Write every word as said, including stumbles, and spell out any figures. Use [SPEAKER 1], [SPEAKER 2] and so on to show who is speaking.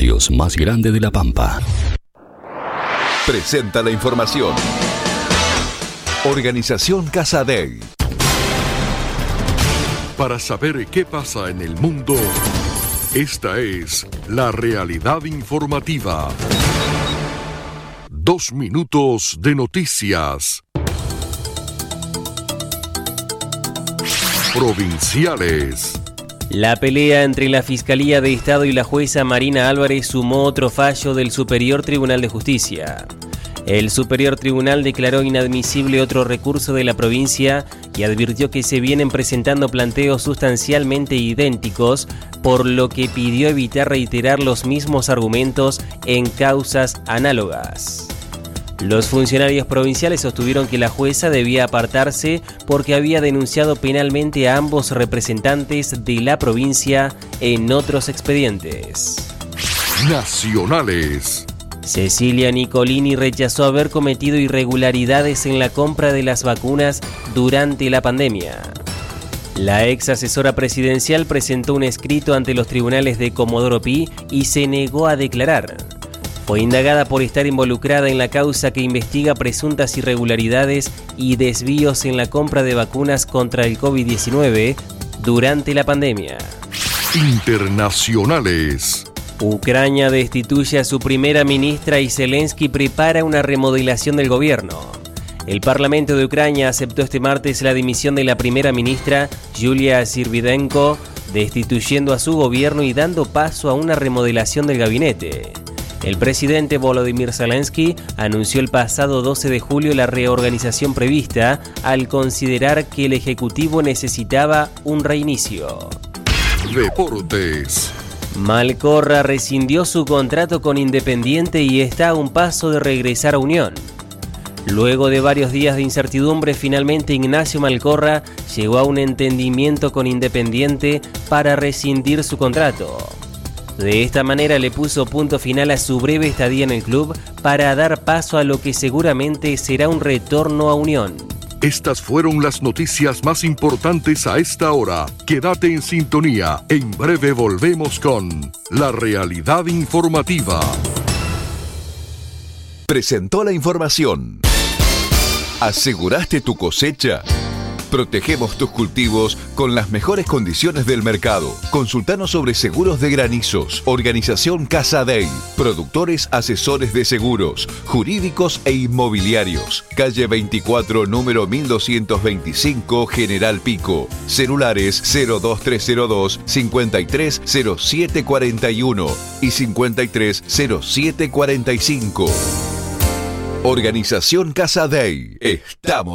[SPEAKER 1] patios más grande de La Pampa.
[SPEAKER 2] Presenta la información. Organización Casadei.
[SPEAKER 3] Para saber qué pasa en el mundo, esta es la realidad informativa. Dos minutos de noticias. Provinciales.
[SPEAKER 4] La pelea entre la Fiscalía de Estado y la jueza Marina Álvarez sumó otro fallo del Superior Tribunal de Justicia. El Superior Tribunal declaró inadmisible otro recurso de la provincia y advirtió que se vienen presentando planteos sustancialmente idénticos, por lo que pidió evitar reiterar los mismos argumentos en causas análogas. Los funcionarios provinciales sostuvieron que la jueza debía apartarse porque había denunciado penalmente a ambos representantes de la provincia en otros expedientes.
[SPEAKER 3] Nacionales.
[SPEAKER 4] Cecilia Nicolini rechazó haber cometido irregularidades en la compra de las vacunas durante la pandemia. La ex asesora presidencial presentó un escrito ante los tribunales de Comodoro Pi y se negó a declarar. Fue indagada por estar involucrada en la causa que investiga presuntas irregularidades y desvíos en la compra de vacunas contra el COVID diecinueve durante la pandemia.
[SPEAKER 3] Internacionales.
[SPEAKER 4] Ucrania destituye a su primera ministra y Zelensky prepara una remodelación del gobierno. El Parlamento de Ucrania aceptó este martes la dimisión de la primera ministra Yulia Sirvidenko, destituyendo a su gobierno y dando paso a una remodelación del gabinete. El presidente Volodymyr Zelensky anunció el pasado doce de julio la reorganización prevista al considerar que el Ejecutivo necesitaba un reinicio.
[SPEAKER 3] Deportes.
[SPEAKER 4] Malcorra rescindió su contrato con Independiente y está a un paso de regresar a Unión. Luego de varios días de incertidumbre, finalmente Ignacio Malcorra llegó a un entendimiento con Independiente para rescindir su contrato. De esta manera le puso punto final a su breve estadía en el club para dar paso a lo que seguramente será un retorno a Unión.
[SPEAKER 3] Estas fueron las noticias más importantes a esta hora. Quédate en sintonía. En breve volvemos con La Realidad Informativa.
[SPEAKER 2] Presentó la información. ¿Aseguraste tu cosecha? Protegemos tus cultivos con las mejores condiciones del mercado. Consultanos sobre seguros de granizos. Organización Casadei. Productores asesores de seguros, jurídicos e inmobiliarios. Calle veinticuatro, número mil doscientos veinticinco, General Pico. Celulares cero dos tres cero dos, cincuenta y tres cero siete cuarenta y uno y cincuenta y tres cero siete cuarenta y cinco. Organización Casadei. Estamos